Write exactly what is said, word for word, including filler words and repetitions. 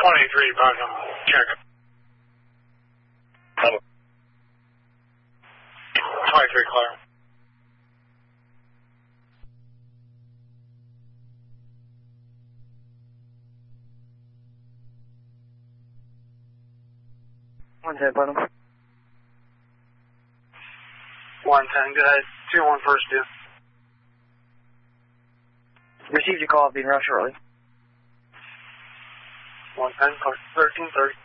twenty-three, back on check it. twenty-three, clear. one ten, bottom. one ten, good ahead. two one first due. Received your call, being route shortly. one ten, thirteen thirty.